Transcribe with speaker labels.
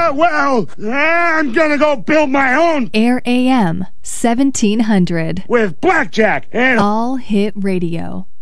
Speaker 1: Well, I'm gonna go build my own.
Speaker 2: Air AM 1700.
Speaker 1: With Blackjack and
Speaker 2: All Hit Radio.